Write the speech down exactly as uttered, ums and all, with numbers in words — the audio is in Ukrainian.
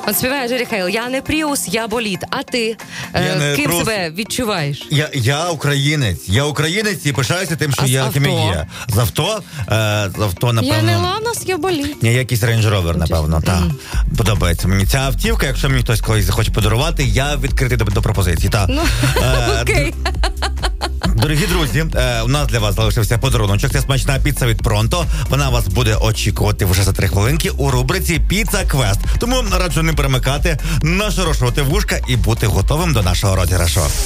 От співає Джері Хейл, я не Пріус, я боліт. А ти е, ким Прус... себе відчуваєш? Я, я українець. Я українець і пишаюся тим, що а я ким є. З авто? Е, з авто, напевно. Я не Ланос, я боліт. Ні, якийсь Range Rover, напевно, так. Mm. Подобається мені ця автівка. Якщо мені хтось колись захоче подарувати, я відкритий до, до пропозицій. Так. Ну, е, окей. Дорогі друзі, е, у нас для вас залишився подарунок. Це смачна піца від Пронто. Вона вас буде очікувати вже за три хвилинки у рубриці «Піца Квест». Тому раджу не перемикати, нашорошувати вушка і бути готовим до нашого розіграшу.